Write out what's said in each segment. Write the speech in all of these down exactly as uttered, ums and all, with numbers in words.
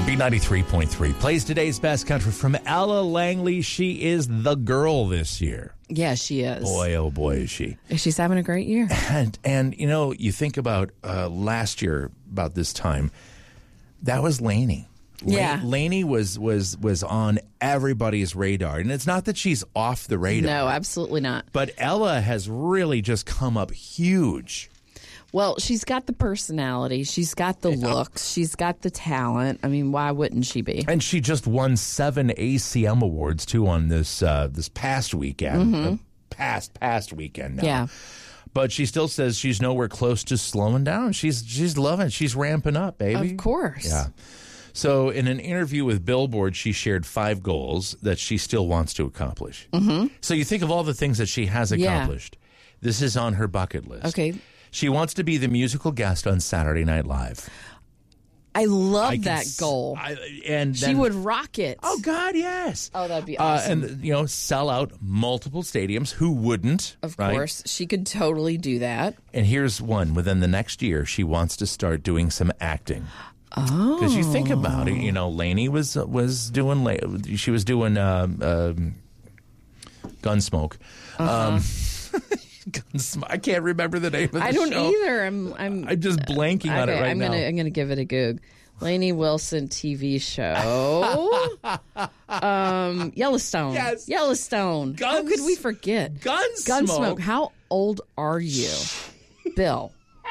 B ninety-three point three plays today's best country from Ella Langley. She is the girl this year. Yeah, she is. Boy, oh boy, is she. She's having a great year. And, and you know, you think about uh, last year, about this time, that was Lainey. Yeah. Lainey was, was, was on everybody's radar. And it's not that she's off the radar. No, absolutely not. But Ella has really just come up huge. Well, she's got the personality. She's got the looks. She's got the talent. I mean, why wouldn't she be? And she just won seven A C M awards, too, on this uh, this past weekend. Mm-hmm. Uh, past, past weekend now. Yeah. But she still says she's nowhere close to slowing down. She's she's loving it. She's ramping up, baby. Of course. Yeah. So in an interview with Billboard, she shared five goals that she still wants to accomplish. Mm-hmm. So you think of all the things that she has accomplished. Yeah. This is on her bucket list. Okay. She wants to be the musical guest on Saturday Night Live. I love I that s- goal. I, and she then, would rock it. Oh, God, yes. Oh, that'd be Uh, awesome. and, you know, sell out multiple stadiums. Who wouldn't? Of right? course. She could totally do that. And here's one. Within the next year, she wants to start doing some acting. Oh. Because you think about it, you know, Lainey was uh, was doing, la- she was doing um, um, Gunsmoke. Uh-huh. Um, Gunsmoke. I can't remember the name of the I don't show. either. I'm I'm I'm just blanking on okay, it right I'm now. gonna I'm gonna give it a goog. Lainey Wilson T V show. um, Yellowstone. Yes. Yellowstone. Guns- How could we forget? Gunsmoke. Gunsmoke. How old are you, Bill?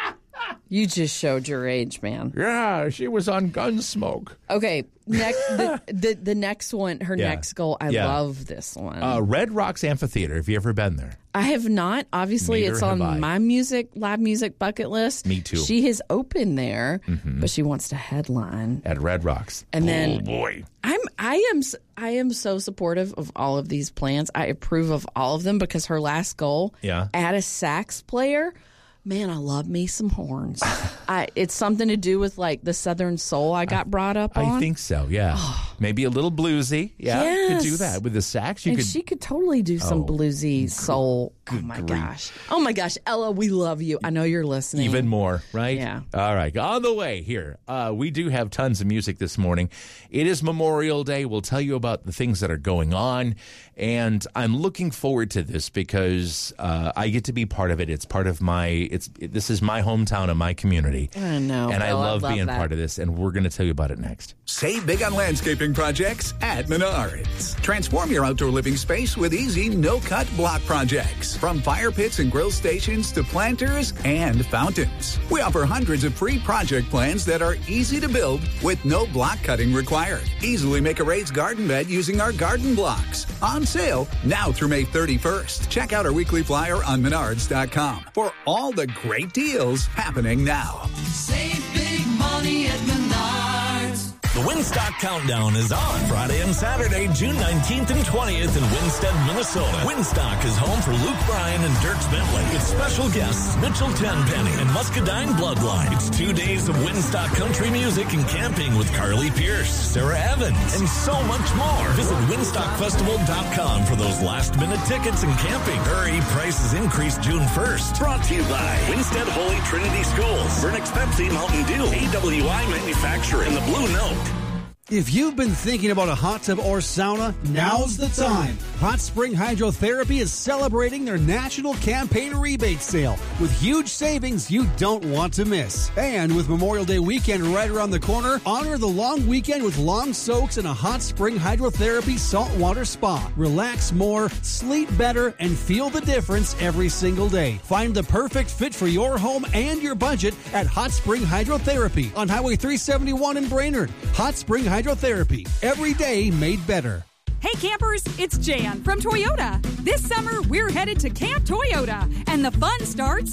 You just showed your age, man. Yeah, she was on Gunsmoke. Okay, next the, the the next one, her Yeah. next goal. I Yeah. love this one. Uh, Red Rocks Amphitheater. Have you ever been there? I have not. Obviously, Neither it's have on I. my music, live music bucket list. Me too. She has opened there, but she wants to headline. At Red Rocks. And then- oh boy, I'm I am s- I am so supportive of all of these plans. I approve of all of them because her last goal, Yeah. add a sax player. Man, I love me some horns. I it's something to do with like the Southern soul I got brought up on. I think so. Yeah, maybe a little bluesy. Yeah, you could do Yes. that with the sax. You and could. she could totally do some Oh, bluesy soul. Oh my grief. gosh. Oh my gosh. Ella, we love you. I know you're listening. Even more, right? Yeah. All right. On the way here, uh, we do have tons of music this morning. It is Memorial Day. We'll tell you about the things that are going on. And I'm looking forward to this because uh, I get to be part of it. It's part of my, it's it, this is my hometown and my community. I know, And I Bill. I love, love being that. part of this. And we're going to tell you about it next. Save big on landscaping projects at Menards. Transform your outdoor living space with easy, no-cut block projects. From fire pits and grill stations to planters and fountains. We offer hundreds of free project plans that are easy to build with no block cutting required. Easily make a raised garden bed using our garden blocks. On sale now through May thirty-first. Check out our weekly flyer on menards dot com for all the great deals happening now. Save big money at Menards. The Winstock Countdown is on Friday and Saturday, June nineteenth and twentieth in Winstead, Minnesota. Winstock is home for Luke Bryan and Dirks Bentley. With special guests Mitchell Tenpenny and Muscadine Bloodline. It's two days of Winstock country music and camping with Carly Pierce, Sarah Evans, and so much more. Visit winstock festival dot com for those last-minute tickets and camping. Hurry, prices increase June first. Brought to you by Winstead Holy Trinity Schools, Burnix Pepsi, Mountain Dew, A W I Manufacturing, and the Blue Note. If you've been thinking about a hot tub or sauna, now's the time. Hot Spring Hydrotherapy is celebrating their national campaign rebate sale with huge savings you don't want to miss. And with Memorial Day weekend right around the corner, honor the long weekend with long soaks in a Hot Spring Hydrotherapy saltwater spa. Relax more, sleep better, and feel the difference every single day. Find the perfect fit for your home and your budget at Hot Spring Hydrotherapy on Highway three seventy-one in Brainerd. Hot Spring Hydrotherapy, every day made better. Hey campers, it's Jan from Toyota. This summer, we're headed to Camp Toyota, and the fun starts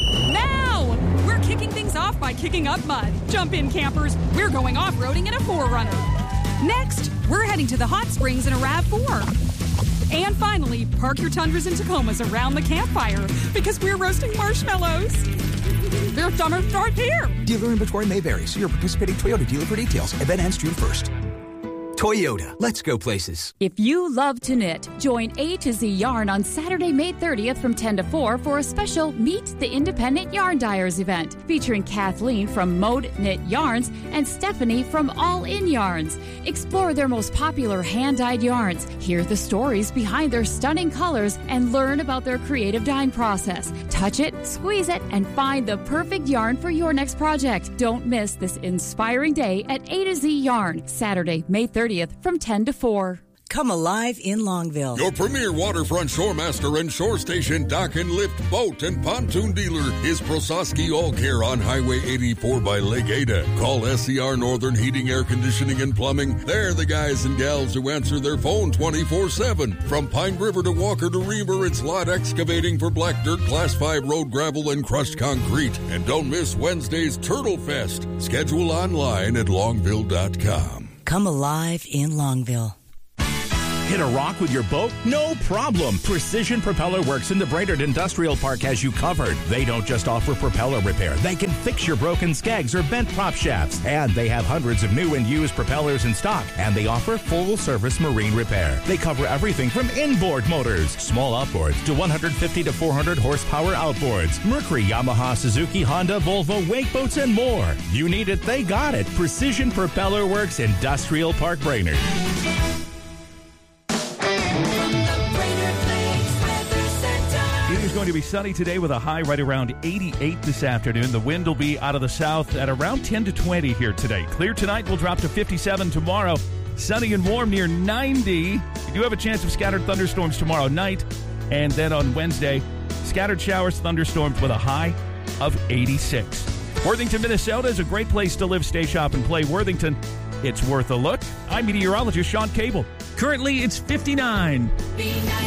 now. We're kicking things off by kicking up mud. Jump in, campers. We're going off-roading in a four runner. Next, we're heading to the hot springs in a RAV four. And finally, park your Tundras and Tacomas around the campfire because we're roasting marshmallows. Their summer starts here. Dealer inventory may vary. See your participating Toyota dealer for details. Event ends June first. Toyota, let's go places. If you love to knit, join A to Z Yarn on Saturday, May thirtieth from ten to four for a special Meet the Independent Yarn Dyers event featuring Kathleen from Mode Knit Yarns and Stephanie from All In Yarns. Explore their most popular hand-dyed yarns, hear the stories behind their stunning colors, and learn about their creative dyeing process. Touch it, squeeze it, and find the perfect yarn for your next project. Don't miss this inspiring day at A to Z Yarn, Saturday, May thirtieth from ten to four. Come alive in Longville. Your premier waterfront shoremaster and shore station dock and lift boat and pontoon dealer is Prososki All Care on Highway eighty-four by Lake Ada. Call S C R Northern Heating, Air Conditioning, and Plumbing. They're the guys and gals who answer their phone twenty-four seven. From Pine River to Walker to Reber, it's Lot Excavating for black dirt, class five road gravel, and crushed concrete. And don't miss Wednesday's Turtle Fest. Schedule online at longville dot com. Come alive in Longville. Hit a rock with your boat? No problem. Precision Propeller Works in the Brainerd Industrial Park has you covered. They don't just offer propeller repair. They can fix your broken skegs or bent prop shafts. And they have hundreds of new and used propellers in stock. And they offer full-service marine repair. They cover everything from inboard motors, small outboards, to one fifty to four hundred horsepower outboards, Mercury, Yamaha, Suzuki, Honda, Volvo, wake boats, and more. You need it, they got it. Precision Propeller Works, Industrial Park, Brainerd. It is going to be sunny today with a high right around eighty-eight this afternoon. The wind will be out of the south at around ten to twenty here today. Clear tonight, will drop to fifty-seven tomorrow. Sunny and warm near ninety. We do have a chance of scattered thunderstorms tomorrow night. And then on Wednesday, scattered showers, thunderstorms with a high of eighty-six. Worthington, Minnesota is a great place to live, stay, shop, and play. Worthington, it's worth a look. I'm meteorologist Sean Cable. Currently, it's fifty-nine.